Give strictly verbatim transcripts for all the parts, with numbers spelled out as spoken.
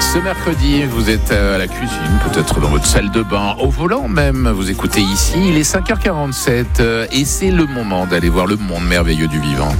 Ce mercredi, vous êtes à la cuisine, peut-être dans votre salle de bain, au volant même, vous écoutez ici, il est cinq heures quarante-sept et c'est le moment d'aller voir le monde merveilleux du vivant.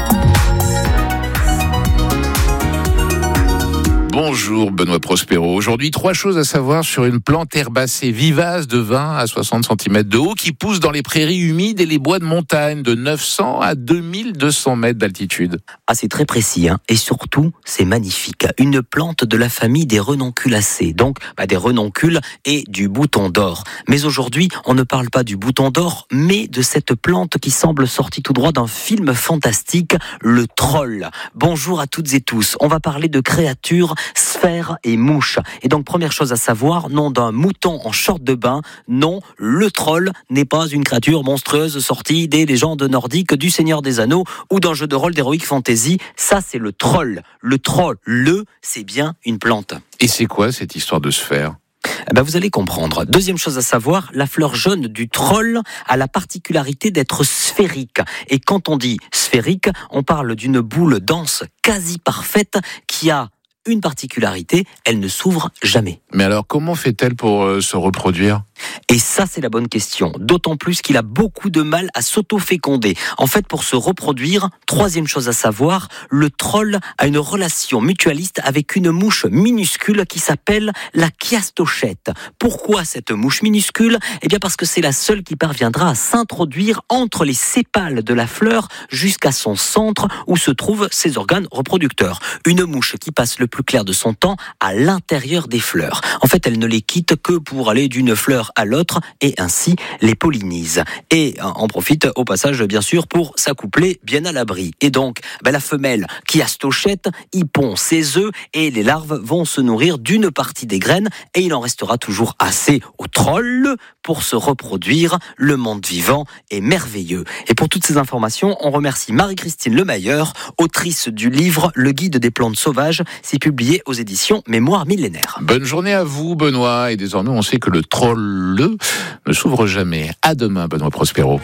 Bonjour Benoît Prospero. Aujourd'hui, trois choses à savoir sur une plante herbacée vivace de vingt à soixante centimètres de haut qui pousse dans les prairies humides et les bois de montagne de neuf cents à deux mille deux cents mètres d'altitude. Ah, c'est très précis, hein. Et surtout, c'est magnifique. Une plante de la famille des renonculacées, donc bah, des renoncules et du bouton d'or. Mais aujourd'hui, on ne parle pas du bouton d'or, mais de cette plante qui semble sortie tout droit d'un film fantastique, le troll. Bonjour à toutes et tous. On va parler de créatures, sphères et mouches. Et donc, première chose à savoir, nom d'un mouton en short de bain, non, le troll n'est pas une créature monstrueuse sortie des légendes nordiques, du Seigneur des Anneaux ou d'un jeu de rôle d'Heroic Fantasy. Ça, c'est le troll. Le troll, le, c'est bien une plante. Et c'est quoi cette histoire de sphère ? Eh ben vous allez comprendre. Deuxième chose à savoir, la fleur jaune du troll a la particularité d'être sphérique. Et quand on dit sphérique, on parle d'une boule dense quasi parfaite qui a une particularité, elle ne s'ouvre jamais. Mais alors, comment fait-elle pour euh, se reproduire ? Et ça, c'est la bonne question. D'autant plus qu'il a beaucoup de mal à s'auto-féconder. En fait, pour se reproduire, troisième chose à savoir, le troll a une relation mutualiste avec une mouche minuscule qui s'appelle la chiastochette. Pourquoi cette mouche minuscule ? Eh bien, parce que c'est la seule qui parviendra à s'introduire entre les sépales de la fleur jusqu'à son centre où se trouvent ses organes reproducteurs. Une mouche qui passe le plus clair de son temps à l'intérieur des fleurs. En fait, elle ne les quitte que pour aller d'une fleur à l'autre et ainsi les pollinise. Et en profite au passage, bien sûr, pour s'accoupler bien à l'abri. Et donc, ben, la femelle chiastochette y pond ses œufs et les larves vont se nourrir d'une partie des graines et il en restera toujours assez au troll pour se reproduire. Le monde vivant est merveilleux. Et pour toutes ces informations, on remercie Marie-Christine Lemailleur, autrice du livre Le Guide des plantes sauvages. C'est publié aux éditions Mémoire millénaire. Bonne journée à vous, Benoît. Et désormais, on sait que le troll le ne s'ouvre jamais. À demain, Benoît Prospero.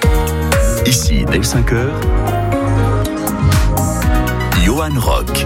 Ici, dès cinq heures, Johan Rock.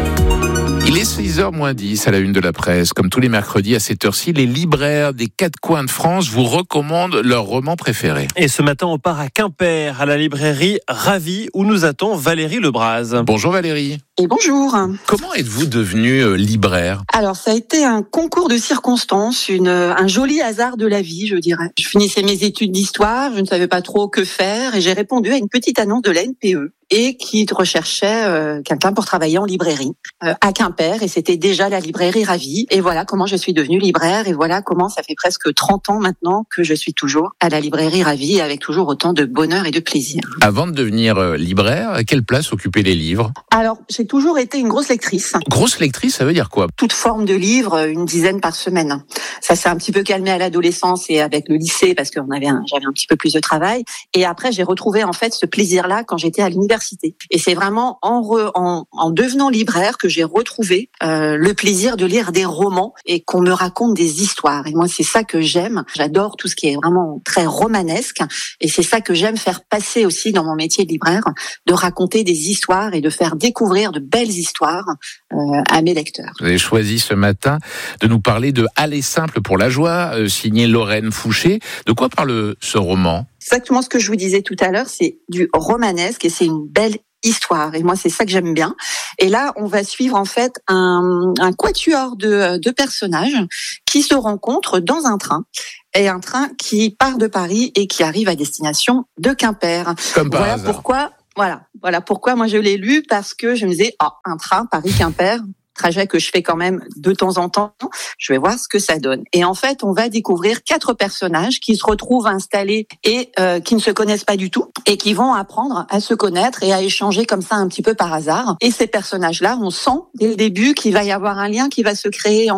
Il est six heures moins dix à la une de la presse. Comme tous les mercredis à cette heure-ci, les libraires des quatre coins de France vous recommandent leurs romans préférés. Et ce matin, on part à Quimper, à la librairie Ravi, où nous attend Valérie Lebras. Bonjour Valérie. Et bonjour. Comment êtes-vous devenue euh, libraire ? Alors, ça a été un concours de circonstances, une, un joli hasard de la vie, je dirais. Je finissais mes études d'histoire, je ne savais pas trop que faire, et j'ai répondu à une petite annonce de la N P E, et qui recherchait euh, quelqu'un pour travailler en librairie euh, à Quimper, et c'était déjà la librairie Ravi. Et voilà comment je suis devenue libraire, et voilà comment ça fait presque trente ans maintenant que je suis toujours à la librairie Ravi, avec toujours autant de bonheur et de plaisir. Avant de devenir euh, libraire, quelle place occupaient les livres ? Alors, j'ai toujours été une grosse lectrice. Grosse lectrice, ça veut dire quoi ? Toute forme de livres, une dizaine par semaine. Ça s'est un petit peu calmé à l'adolescence et avec le lycée parce que on avait un, j'avais un petit peu plus de travail. Et après, j'ai retrouvé en fait ce plaisir-là quand j'étais à l'université. Et c'est vraiment en, re, en, en devenant libraire que j'ai retrouvé euh, le plaisir de lire des romans et qu'on me raconte des histoires. Et moi, c'est ça que j'aime. J'adore tout ce qui est vraiment très romanesque. Et c'est ça que j'aime faire passer aussi dans mon métier de libraire, de raconter des histoires et de faire découvrir de belles histoires euh, à mes lecteurs. Vous avez choisi ce matin de nous parler de Aller simple pour la joie, euh, signé Lorraine Fouché. De quoi parle ce roman ? Exactement ce que je vous disais tout à l'heure, c'est du romanesque et c'est une belle histoire. Et moi, c'est ça que j'aime bien. Et là, on va suivre en fait un, un quatuor de, de personnages qui se rencontrent dans un train. Et un train qui part de Paris et qui arrive à destination de Quimper. Comme par voilà hasard. pourquoi. Voilà, voilà pourquoi moi je l'ai lu, parce que je me disais, ah, un train Paris-Quimper, trajet que je fais quand même de temps en temps, je vais voir ce que ça donne. Et en fait, on va découvrir quatre personnages qui se retrouvent installés et euh, qui ne se connaissent pas du tout et qui vont apprendre à se connaître et à échanger comme ça un petit peu par hasard. Et ces personnages-là, on sent dès le début qu'il va y avoir un lien qui va se créer entre eux.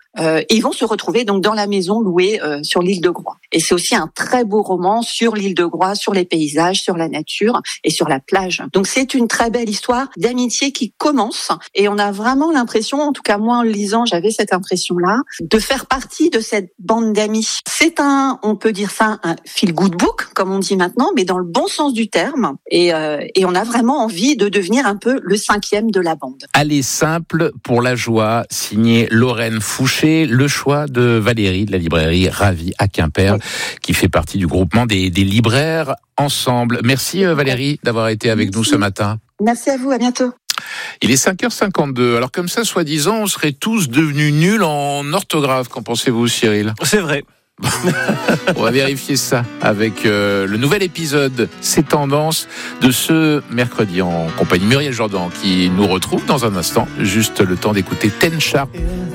Euh, et ils vont se retrouver donc dans la maison louée euh, sur l'île de Groix. Et c'est aussi un très beau roman sur l'île de Groix, sur les paysages, sur la nature et sur la plage. Donc c'est une très belle histoire d'amitié qui commence et on a vraiment l'impression, en tout cas moi en le lisant, j'avais cette impression-là, de faire partie de cette bande d'amis. C'est un, on peut dire ça, un feel-good book, comme on dit maintenant, mais dans le bon sens du terme. Et, euh, et on a vraiment envie de devenir un peu le cinquième de la bande. Aller simple pour la joie, signé Lorraine Fouché, le choix de Valérie de la librairie Ravi à Quimper, oui. qui fait partie du groupement des, des libraires Ensemble. Merci Valérie d'avoir été avec Merci. nous ce matin. Merci à vous, à bientôt. Il est cinq heures cinquante-deux. Alors comme ça, soi-disant, on serait tous devenus nuls en orthographe. Qu'en pensez-vous, Cyril ? C'est vrai. On va vérifier ça avec euh, le nouvel épisode C'est Tendance de ce mercredi en compagnie de Muriel Jordan qui nous retrouve dans un instant. Juste le temps d'écouter Ten Sharp.